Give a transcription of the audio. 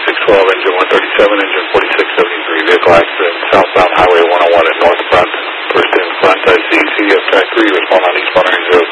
4612, engine 137, engine 4673. Vehicle accident southbound Highway 101 at north front. First in front, I see of track 3, respond on eastbound Range